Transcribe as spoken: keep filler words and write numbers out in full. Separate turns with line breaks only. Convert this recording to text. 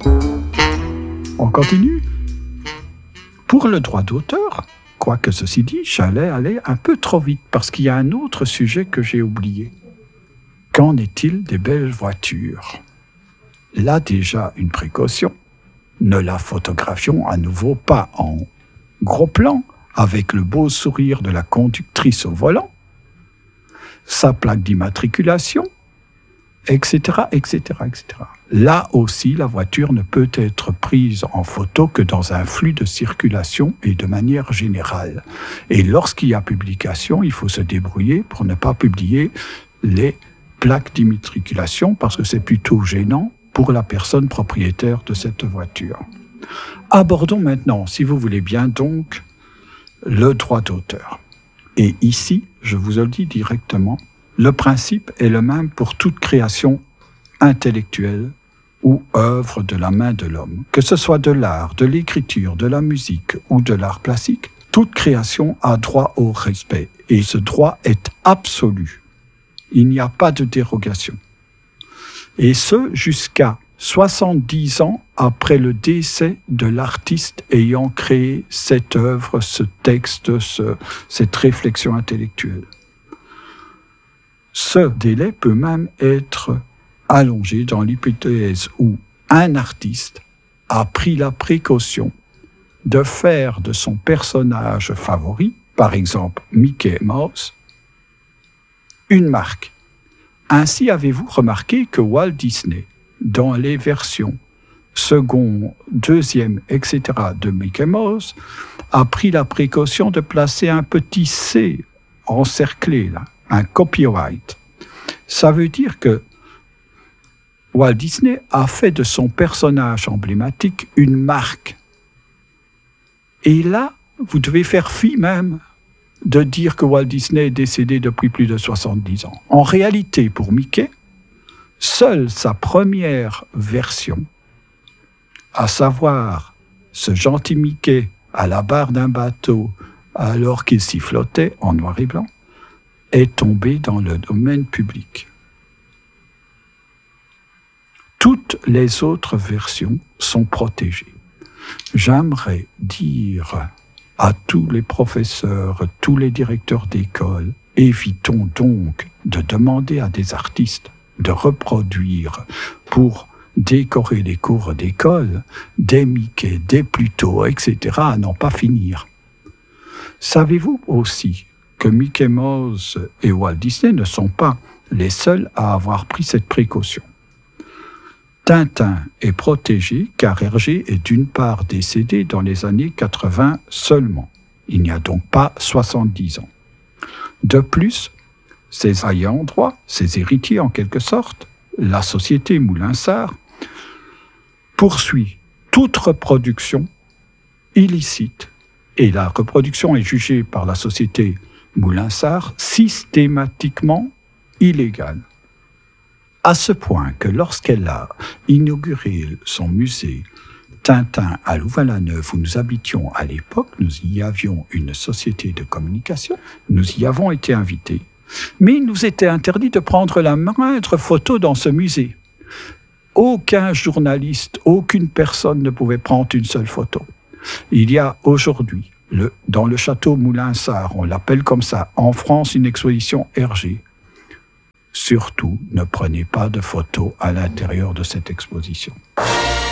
On continue. Pour le droit d'auteur, quoique ceci dit, j'allais aller un peu trop vite parce qu'il y a un autre sujet que j'ai oublié. Qu'en est-il des belles voitures ? Là déjà une précaution. Ne la photographions à nouveau pas en gros plan, avec le beau sourire de la conductrice au volant, sa plaque d'immatriculation, et cetera, et cetera, et cetera. Là aussi, la voiture ne peut être prise en photo que dans un flux de circulation et de manière générale. Et lorsqu'il y a publication, il faut se débrouiller pour ne pas publier les plaques d'immatriculation parce que c'est plutôt gênant pour la personne propriétaire de cette voiture. Abordons maintenant, si vous voulez bien, donc, le droit d'auteur. Et ici, je vous le dis directement, le principe est le même pour toute création intellectuelle ou œuvre de la main de l'homme. Que ce soit de l'art, de l'écriture, de la musique ou de l'art plastique, toute création a droit au respect. Et ce droit est absolu. Il n'y a pas de dérogation. Et ce, jusqu'à soixante-dix ans après le décès de l'artiste ayant créé cette œuvre, ce texte, ce, cette réflexion intellectuelle. Ce délai peut même être allongé dans l'hypothèse où un artiste a pris la précaution de faire de son personnage favori, par exemple Mickey Mouse, une marque. Ainsi avez-vous remarqué que Walt Disney, dans les versions second, deuxième, et cetera de Mickey Mouse, a pris la précaution de placer un petit C encerclé, là, un copyright. Ça veut dire que Walt Disney a fait de son personnage emblématique une marque. Et là, vous devez faire fi même de dire que Walt Disney est décédé depuis plus de soixante-dix ans. En réalité, pour Mickey, seule sa première version, à savoir ce gentil Mickey à la barre d'un bateau alors qu'il s'y flottait en noir et blanc, est tombée dans le domaine public. Toutes les autres versions sont protégées. J'aimerais dire à tous les professeurs, tous les directeurs d'école, évitons donc de demander à des artistes de reproduire pour décorer les cours d'école des Mickey, des Pluto, et cetera à n'en pas finir. Savez-vous aussi que Mickey Mouse et Walt Disney ne sont pas les seuls à avoir pris cette précaution? Tintin est protégé car Hergé est d'une part décédé dans les années quatre-vingts seulement. Il n'y a donc pas soixante-dix ans. De plus, ses ayants droit, ses héritiers en quelque sorte, la société Moulin-Sarr, poursuit toute reproduction illicite et la reproduction est jugée par la société Moulin-Sarr systématiquement illégale. À ce point que lorsqu'elle a inauguré son musée Tintin à Louvain-la-Neuve, où nous habitions à l'époque, nous y avions une société de communication, nous y avons été invités. Mais il nous était interdit de prendre la moindre photo dans ce musée. Aucun journaliste, aucune personne ne pouvait prendre une seule photo. Il y a aujourd'hui, le, dans le château Moulin-Sarr, on l'appelle comme ça, en France, une exposition Hergé. Surtout, ne prenez pas de photos à l'intérieur de cette exposition.